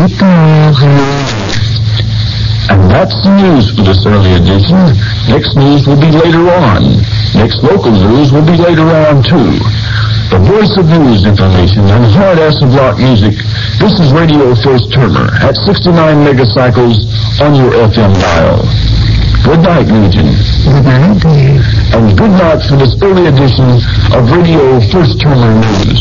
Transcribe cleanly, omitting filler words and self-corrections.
And that's the news for this early edition. Next news will be later on. Next local news will be later on, too. The voice of news information and hard-ass of rock music. This is Radio First Termer at 69 megacycles on your FM dial. Good night, Legion. Good night, Dave. And good night for this early edition of Radio First Termer News.